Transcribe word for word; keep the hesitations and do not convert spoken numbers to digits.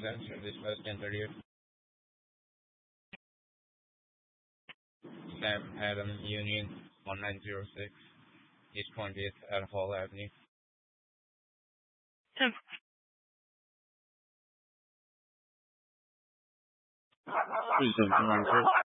Sam, Service West Interior. Sam Adam Union, one nine zero six, East twentieth at Hall Avenue. Tim. Please don't come on, sir.